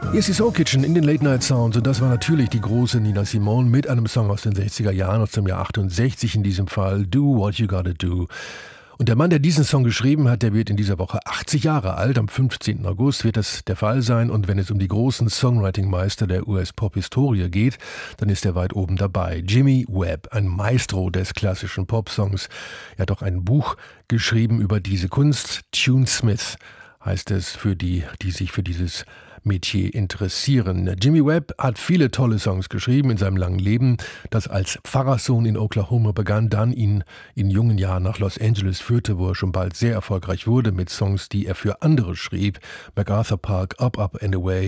Hier ist die Soul Kitchen in den Late Night Sounds und das war natürlich die große Nina Simone mit einem Song aus den 60er Jahren, aus dem Jahr 68 in diesem Fall, Do What You Gotta Do. Und der Mann, der diesen Song geschrieben hat, der wird in dieser Woche 80 Jahre alt. Am 15. August wird das der Fall sein. Und wenn es um die großen Songwriting-Meister der US-Pop-Historie geht, dann ist er weit oben dabei. Jimmy Webb, ein Maestro des klassischen Popsongs. Er hat auch ein Buch geschrieben über diese Kunst. Tunesmith heißt es für die sich für dieses Metier interessieren. Jimmy Webb hat viele tolle Songs geschrieben in seinem langen Leben, das als Pfarrerssohn in Oklahoma begann, dann ihn in jungen Jahren nach Los Angeles führte, wo er schon bald sehr erfolgreich wurde mit Songs, die er für andere schrieb. MacArthur Park, Up, Up and Away